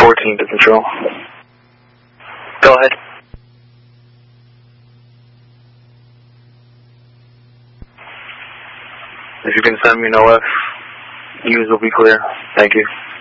14 to control. Go ahead. If you can send me an OF, news will be clear. Thank you.